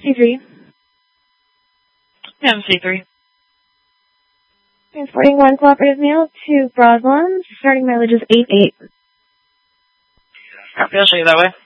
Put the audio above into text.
C3. MC3. Transporting one cooperative male to Broadlawn. Starting mileage is 88. Copy, I'll show you that way.